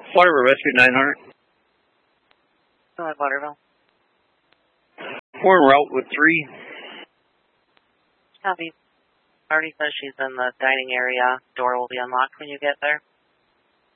Waterville Rescue 900. Go ahead, Waterville. We're en route with 3. Copy. Marty says she's in the dining area. Door will be unlocked when you get there.